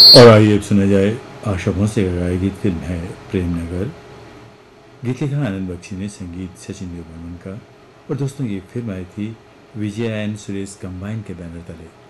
और आइए अब सुना जाए आशा भोसले का गाया गीत। फिल्म है प्रेम नगर। गीत लिखा आनंद बख्शी ने, संगीत सचिन देव बर्मन का। और दोस्तों, ये फिल्म आई थी विजय एंड सुरेश कंबाइन के बैनर तले।